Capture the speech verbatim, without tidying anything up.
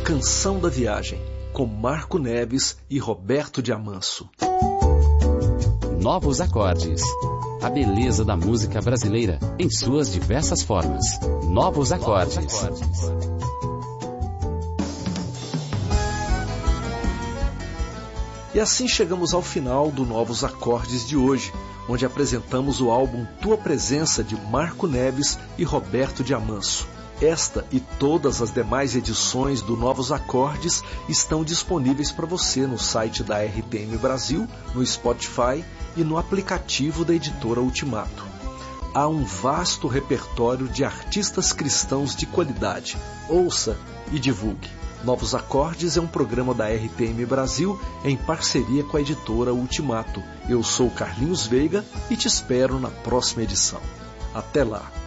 Canção da Viagem, com Marco Neves e Roberto de Amanso. Novos acordes. A beleza da música brasileira em suas diversas formas. Novos acordes. E assim chegamos ao final do Novos Acordes de hoje, onde apresentamos o álbum Tua Presença de Marco Neves e Roberto de Amanso. Esta e todas as demais edições do Novos Acordes estão disponíveis para você no site da R T M Brasil, no Spotify e no aplicativo da editora Ultimato. Há um vasto repertório de artistas cristãos de qualidade. Ouça e divulgue. Novos Acordes é um programa da R T M Brasil em parceria com a editora Ultimato. Eu sou Carlinhos Veiga e te espero na próxima edição. Até lá!